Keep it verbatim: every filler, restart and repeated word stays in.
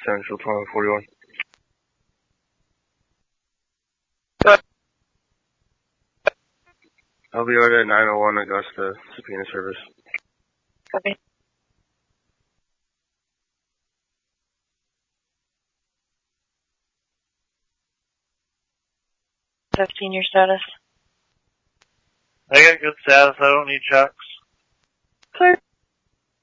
Central twenty forty-one. I'll be right at nine oh one Augusta, subpoena service. Copy. fifteen, your status? I got good status. I don't need checks.